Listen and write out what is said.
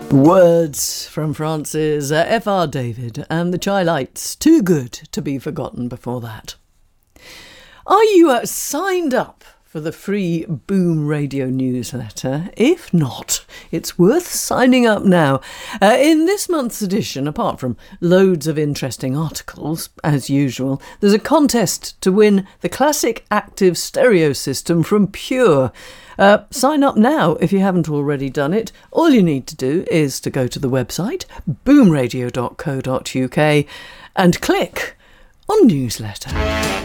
Words from Francis F.R. David and the Chai Lights. Too good to be forgotten before that. Are you signed up for the free Boom Radio newsletter? If not, it's worth signing up now. In this month's edition, apart from loads of interesting articles, as usual, there's a contest to win the classic active stereo system from Pure. Sign up now if you haven't already done it. All you need to do is to go to the website boomradio.co.uk and click on newsletter.